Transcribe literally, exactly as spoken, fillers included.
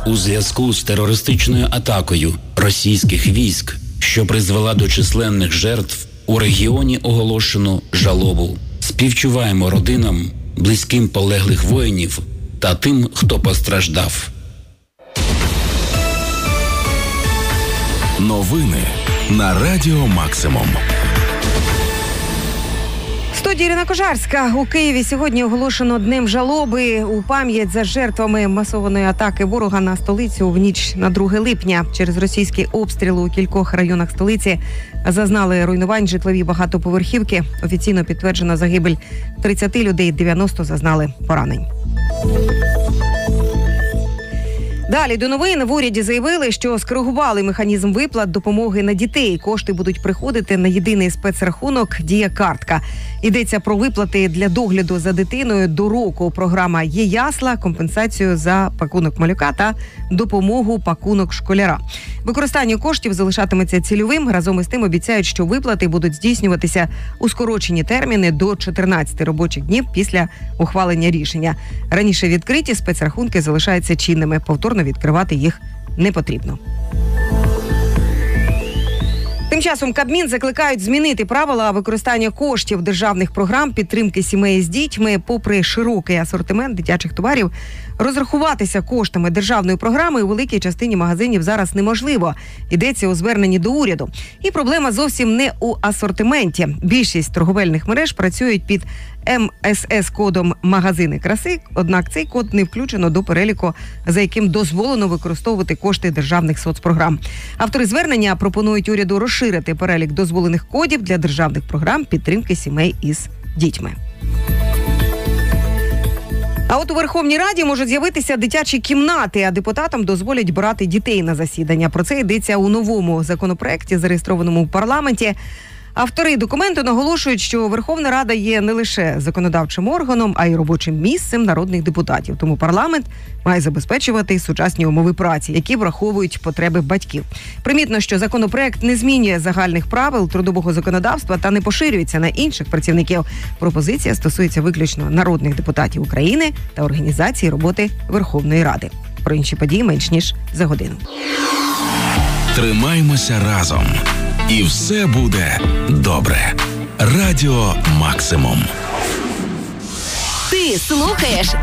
У зв'язку з терористичною атакою російських військ, що призвела до численних жертв, у регіоні оголошено жалобу. Співчуваємо родинам, близьким полеглих воїнів та тим, хто постраждав. Новини на Радіо Максимум. В студії Ірина Кожарська. У Києві сьогодні оголошено Днем жалоби у пам'ять за жертвами масованої атаки ворога на столицю в ніч на друге липня. Через російський обстріл у кількох районах столиці зазнали руйнувань житлові багатоповерхівки. Офіційно підтверджена загибель тридцять людей, дев'яносто зазнали поранень. Далі до новин. В уряді заявили, що скоригували механізм виплат допомоги на дітей. Кошти будуть приходити на єдиний спецрахунок «Дія-картка». Йдеться про виплати для догляду за дитиною до року. Програма «Є ясла», компенсацію за пакунок малюка та допомогу пакунок школяра. Використання коштів залишатиметься цільовим. Разом із тим обіцяють, що виплати будуть здійснюватися у скорочені терміни до чотирнадцяти робочих днів після ухвалення рішення. Раніше відкриті спецрахунки залишаються чинними. Повторно відкривати їх не потрібно. Тим часом Кабмін закликають змінити правила використання коштів державних програм підтримки сімей з дітьми. Попри широкий асортимент дитячих товарів, розрахуватися коштами державної програми у великій частині магазинів зараз неможливо. Йдеться у зверненні до уряду. І проблема зовсім не у асортименті. Більшість торговельних мереж працюють під ем ес ес-кодом «Магазини краси», однак цей код не включено до переліку, за яким дозволено використовувати кошти державних соцпрограм. Автори звернення пропонують уряду розширити перелік дозволених кодів для державних програм підтримки сімей із дітьми. А от у Верховній Раді можуть з'явитися дитячі кімнати, а депутатам дозволять брати дітей на засідання. Про це йдеться у новому законопроекті, зареєстрованому в парламенті. Автори документу наголошують, що Верховна Рада є не лише законодавчим органом, а й робочим місцем народних депутатів. Тому парламент має забезпечувати сучасні умови праці, які враховують потреби батьків. Примітно, що законопроект не змінює загальних правил трудового законодавства та не поширюється на інших працівників. Пропозиція стосується виключно народних депутатів України та організації роботи Верховної Ради. Про інші події менш ніж за годину. Тримаймося разом. І все буде добре. Радіо Максимум. Ти слухаєш